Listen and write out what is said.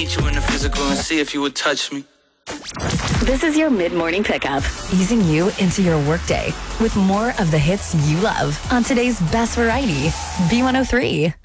meet you in the physical and see if you would touch me. This is your mid-morning pickup, easing you into your workday with more of the hits you love on today's best variety, B103.